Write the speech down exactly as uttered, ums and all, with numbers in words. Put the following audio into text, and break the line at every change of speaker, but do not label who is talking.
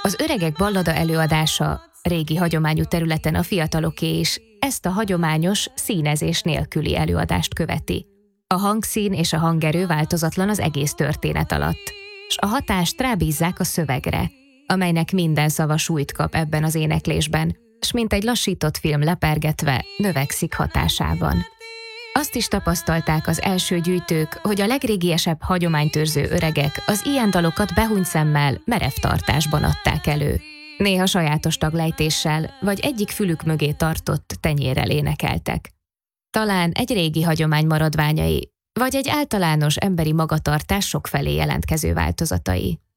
Az öregek ballada előadása régi hagyományú területen a fiataloké is ezt a hagyományos, színezés nélküli előadást követi. A hangszín és a hangerő változatlan az egész történet alatt, s a hatást rábízzák a szövegre, amelynek minden szava súlyt kap ebben az éneklésben, s mint egy lassított film lepergetve növekszik hatásában. Azt is tapasztalták az első gyűjtők, hogy a legrégiesebb hagyománytőrző öregek az ilyen dalokat behúnyt szemmel, merev tartásban adták elő. Néha sajátos taglejtéssel, vagy egyik fülük mögé tartott tenyérrel énekeltek. Talán egy régi hagyomány maradványai, vagy egy általános emberi magatartás sokfelé jelentkező változatai.